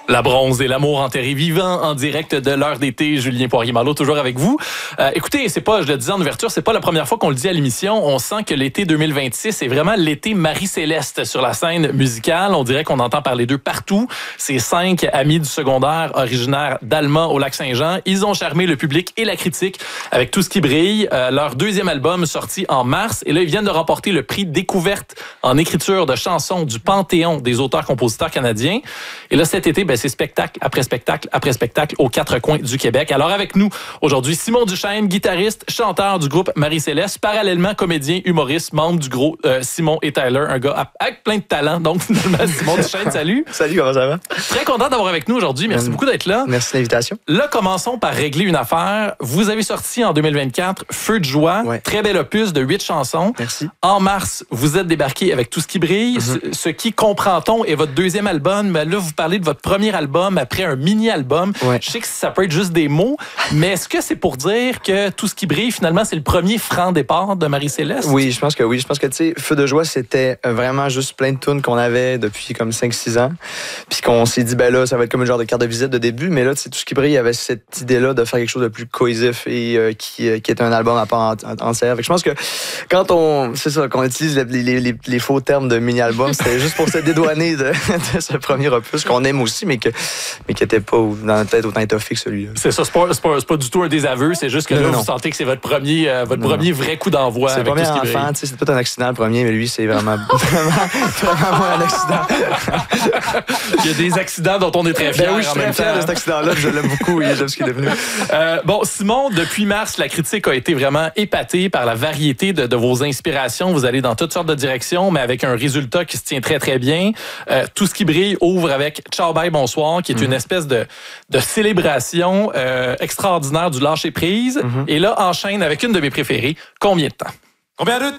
La bronze et l'amour enterré vivant en direct de l'heure d'été. Julien Poirier-Marleau, toujours avec vous. Écoutez, je le disais en ouverture, c'est pas la première fois qu'on le dit à l'émission. On sent que l'été 2026 est vraiment l'été Marie-Céleste sur la scène musicale. On dirait qu'on entend parler d'eux partout. Ces 5 amis du secondaire originaires d'Alma au Lac-Saint-Jean. Ils ont charmé le public et la critique avec Tout ce qui brille. Leur deuxième album sorti en mars. Et là, ils viennent de remporter le prix Découverte en écriture de chansons du Panthéon des auteurs-compositeurs canadiens. Et là, cet été, c'est spectacle après spectacle après spectacle aux 4 coins du Québec. Alors avec nous aujourd'hui, Simon Duchesne, guitariste, chanteur du groupe Marie-Céleste, parallèlement comédien, humoriste, membre du groupe Simon et Tyler, un gars avec plein de talent. Donc finalement, Simon Duchesne, salut. Salut, comment ça va? Très content d'avoir avec nous aujourd'hui. Merci beaucoup d'être là. Merci de l'invitation. Là, commençons par régler une affaire. Vous avez sorti en 2024 Feu de joie, très bel opus de 8 chansons. Merci. En mars, vous êtes débarqué avec Tout ce qui brille. Ce qui, comprend-on, est votre deuxième album. Mais là, vous parlez de votre premier album après un mini-album. Je sais que ça peut être juste des mots, mais est-ce que c'est pour dire que Tout ce qui brille, finalement, c'est le premier franc départ de Marie-Céleste? Oui, je pense que oui. Je pense que, tu sais, Feu de joie, c'était vraiment juste plein de tunes qu'on avait depuis comme 5-6 ans. Puis qu'on s'est dit, là, ça va être comme un genre de carte de visite de début. Mais là, tu sais, Tout ce qui brille, il y avait cette idée-là de faire quelque chose de plus cohésif et qui est un album à part entière. Je pense que quand qu'on utilise les faux termes de mini-album, c'était juste pour se dédouaner de ce premier opus qu'on aime aussi, mais qui n'était pas dans la tête autant étoffé que celui-là. C'est ça, c'est pas du tout un désaveu, c'est juste que vous sentez que c'est votre premier vrai coup d'envoi. C'est le premier enfant, tu sais, c'est tout un accident le premier, mais lui, c'est vraiment moins un accident. Il y a des accidents dont on est très fiers. Oui, je suis très fier de cet accident-là, je l'aime beaucoup et j'aime ce qu'il est devenu. Simon, depuis mars, la critique a été vraiment épatée par la variété de vos inspirations. Vous allez dans toutes sortes de directions, mais avec un résultat qui se tient très, très bien. Tout ce qui brille ouvre avec Ciao, bye, bonsoir, qui est une espèce de célébration extraordinaire du lâcher-prise. Et là, enchaîne avec une de mes préférées. Combien de temps? Combien de